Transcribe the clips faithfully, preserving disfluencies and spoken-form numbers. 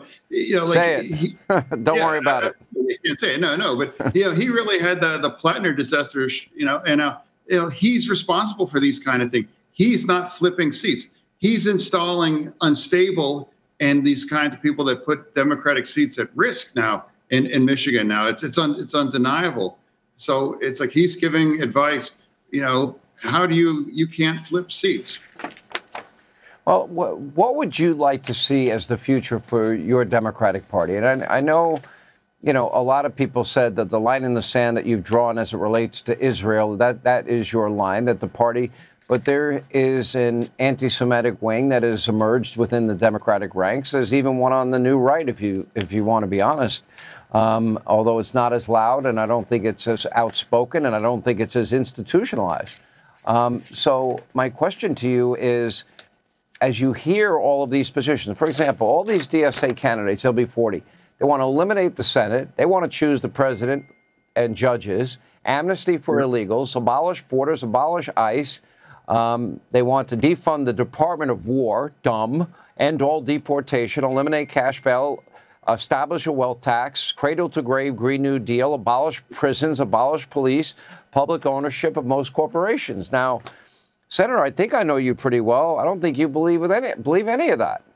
you know, like say it. He, Don't yeah, worry about I, it. I can't say it. No, no. But you know, he really had the the Plattner disaster. You know, and uh, you know, he's responsible for these kind of things. He's not flipping seats. He's installing unstable and these kinds of people that put Democratic seats at risk now in, in Michigan. Now it's it's un, it's undeniable. So it's like he's giving advice. You know, how do you you can't flip seats? Well, what would you like to see as the future for your Democratic Party? And I, I know, you know, a lot of people said that the line in the sand that you've drawn as it relates to Israel, that that is your line, that the party. But there is an anti-Semitic wing that has emerged within the Democratic ranks. There's even one on the new right, if you if you want to be honest. Um, although it's not as loud, and I don't think it's as outspoken, and I don't think it's as institutionalized. Um, so my question to you is, as you hear all of these positions, for example, all these D S A candidates, there'll be forty. They want to eliminate the Senate. They want to choose the president and judges, amnesty for illegals, abolish borders, abolish ICE. Um, they want to defund the Department of War, dumb, end all deportation, eliminate cash bail, establish a wealth tax, cradle to grave Green New Deal, abolish prisons, abolish police, public ownership of most corporations. Now, Senator, I think I know you pretty well. I don't think you believe with any believe any of that.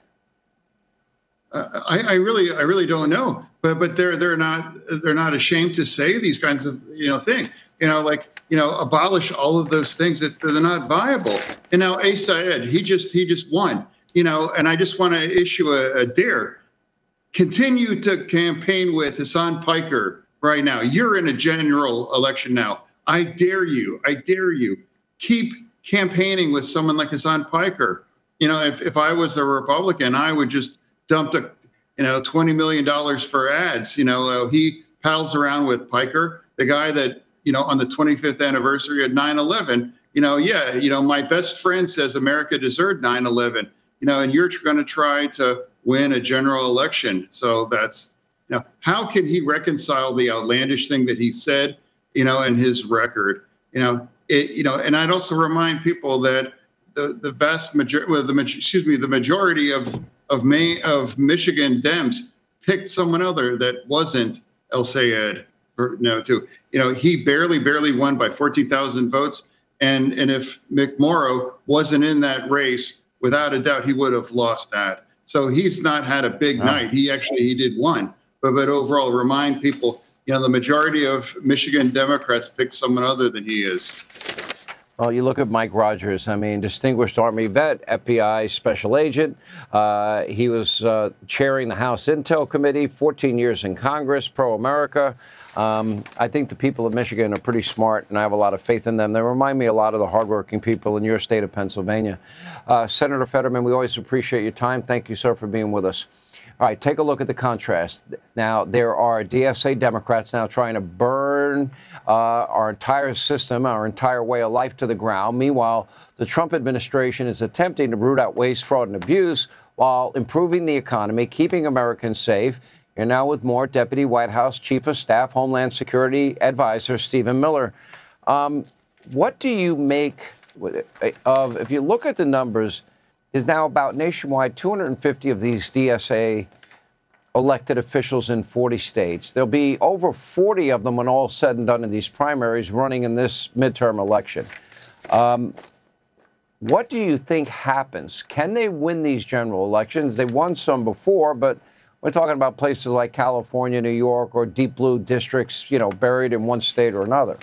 Uh, I, I really, I really don't know. But but they're they're not they're not ashamed to say these kinds of you know things. You know, like you know, abolish all of those things that, that are not viable. And now A. Syed, he just he just won. You know, and I just want to issue a, a dare. Continue to campaign with Hassan Piker right now. You're in a general election now. I dare you. I dare you. Keep campaigning with someone like Hassan Piker. You know, if, if I was a Republican, I would just dump a, you know, twenty million dollars for ads. You know, uh, he pals around with Piker, the guy that, you know, on the twenty-fifth anniversary of nine eleven, you know, yeah, you know, my best friend says America deserved nine eleven, you know, and you're going to try to win a general election. So that's, you know, how can he reconcile the outlandish thing that he said, you know, and his record, you know, It, you know, and I'd also remind people that the the vast majority, well, the excuse me, the majority of of May of Michigan Dems picked someone other that wasn't El Sayed. Or, no, too. You know, he barely, barely won by fourteen thousand votes, and and if McMorrow wasn't in that race, without a doubt, he would have lost that. So he's not had a big oh. night. He actually he did one, but but overall, remind people. You know, the majority of Michigan Democrats pick someone other than he is. Well, you look at Mike Rogers. I mean, distinguished Army vet, F B I special agent. Uh, he was uh, chairing the House Intel Committee, fourteen years in Congress, pro-America. Um, I think the people of Michigan are pretty smart, and I have a lot of faith in them. They remind me a lot of the hardworking people in your state of Pennsylvania. Uh, Senator Fetterman, we always appreciate your time. Thank you, sir, for being with us. All right, take a look at the contrast. Now, there are D S A Democrats now trying to burn uh, our entire system, our entire way of life to the ground. Meanwhile, the Trump administration is attempting to root out waste, fraud, and abuse while improving the economy, keeping Americans safe. You're now with more Deputy White House Chief of Staff, Homeland Security Advisor Stephen Miller. Um, what do you make of, if you look at the numbers, is now about nationwide two hundred fifty of these D S A elected officials in forty states. There'll be over forty of them when all said and done in these primaries running in this midterm election. Um, what do you think happens? Can they win these general elections? They won some before, but we're talking about places like California, New York, or deep blue districts, you know, buried in one state or another.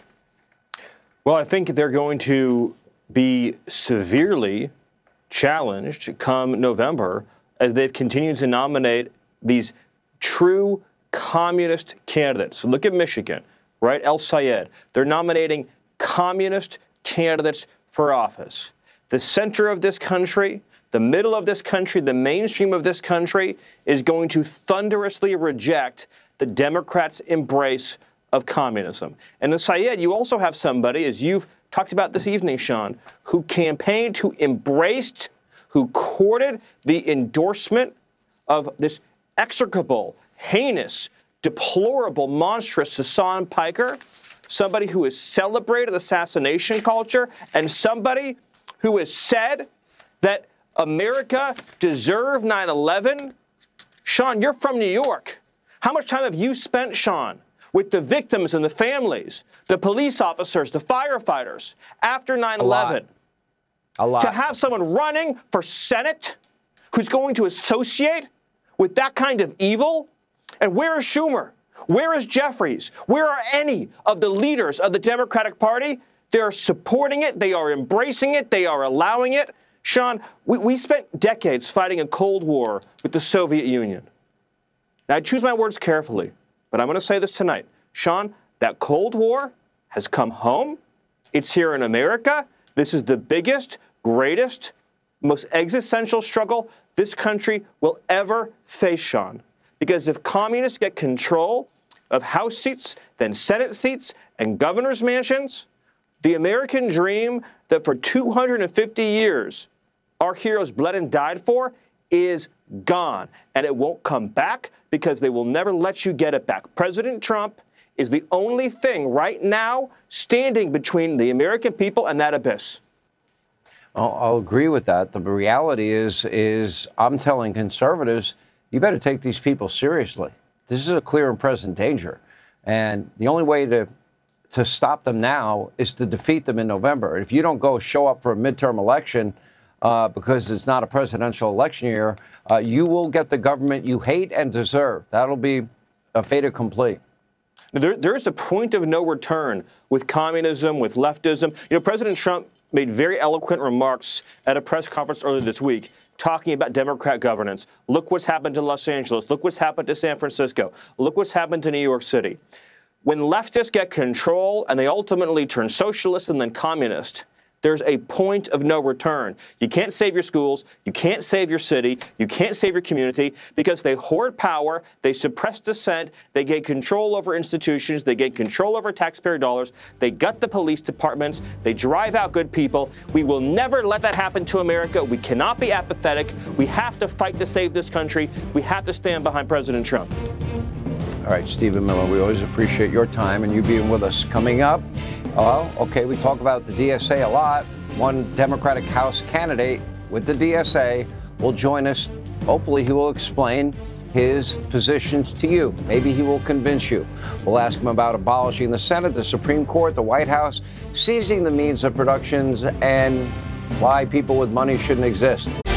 Well, I think they're going to be severely challenged come November as they've continued to nominate these true communist candidates. So look at Michigan, right? El Sayed. They're nominating communist candidates for office. The center of this country, the middle of this country, the mainstream of this country is going to thunderously reject the Democrats' embrace of communism. And in Sayed, you also have somebody, as you've talked about this evening, Sean, who campaigned, who embraced, who courted the endorsement of this execrable, heinous, deplorable, monstrous Hassan Piker, somebody who has celebrated assassination culture, and somebody who has said that America deserved nine eleven, Sean, you're from New York. How much time have you spent, Sean, with the victims and the families, the police officers, the firefighters after nine eleven? A lot. To have someone running for Senate who's going to associate with that kind of evil? And where is Schumer? Where is Jeffries? Where are any of the leaders of the Democratic Party? They are supporting it. They are embracing it. They are allowing it. Sean, we, we spent decades fighting a Cold War with the Soviet Union. Now, I choose my words carefully, but I'm going to say this tonight. Sean, that Cold War has come home. It's here in America. This is the biggest, greatest, most existential struggle this country will ever face, Sean. Because if communists get control of House seats, then Senate seats, and governor's mansions, the American dream that for two hundred fifty years our heroes bled and died for is gone. And it won't come back because they will never let you get it back. President Trump is the only thing right now standing between the American people and that abyss. I'll, I'll agree with that. The reality is, is I'm telling conservatives, you better take these people seriously. This is a clear and present danger. And the only way to to stop them now is to defeat them in November. If you don't go show up for a midterm election uh, because it's not a presidential election year, uh, you will get the government you hate and deserve. That'll be a fait accompli. There, there's a point of no return with communism, with leftism. You know, President Trump made very eloquent remarks at a press conference earlier this week talking about Democrat governance. Look what's happened to Los Angeles. Look what's happened to San Francisco. Look what's happened to New York City. When leftists get control and they ultimately turn socialist and then communist, there's a point of no return. You can't save your schools. You can't save your city. You can't save your community because they hoard power. They suppress dissent. They gain control over institutions. They gain control over taxpayer dollars. They gut the police departments. They drive out good people. We will never let that happen to America. We cannot be apathetic. We have to fight to save this country. We have to stand behind President Trump. All right, Stephen Miller, we always appreciate your time and you being with us. Coming up, well, okay, we talk about the D S A a lot. One Democratic House candidate with the D S A will join us. Hopefully he will explain his positions to you. Maybe he will convince you. We'll ask him about abolishing the Senate, the Supreme Court, the White House, seizing the means of productions, and why people with money shouldn't exist.